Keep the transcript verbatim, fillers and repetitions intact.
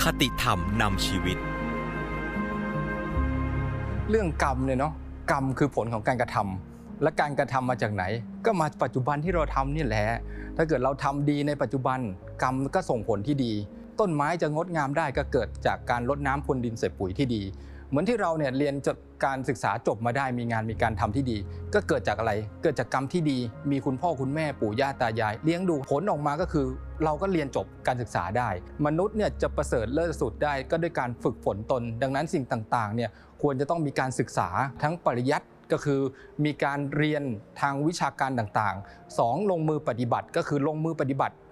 คติธรรมนำชีวิตเรื่องกรรมเนี่ยเนาะกรรมคือผลของการกระทำและการกระทำมาจากไหนก็มาปัจจุบันที่เราทำนี่แหละถ้าเกิดเราทำดีในปัจจุบันกรรมก็ส่งผลที่ดีต้นไม้จะงดงามได้ก็เกิดจากการรดน้ำพรวนดินใส่ปุ๋ยที่ดีเหมือนที่เราเนี่ยเรียนจบการศึกษาจบมาได้มีงานมีการทำที่ดีก็เกิดจากอะไรเกิดจากกรรมที่ดีมีคุณพ่อคุณแม่ปู่ย่าตายายเลี้ยงดูผลออกมาก็คือเราก็เรียนจบการศึกษาได้มนุษย์เนี่ยจะประเสริฐเลิศสุดได้ก็ด้วยการฝึกฝนตนดังนั้นสิ่งต่างๆเนี่ยควรจะต้องมีการศึกษาทั้งปริยัติก็คือมีการเรียนทางวิชาการต่างๆสองลงมือปฏิบัติก็คือลงมือปฏิบัติ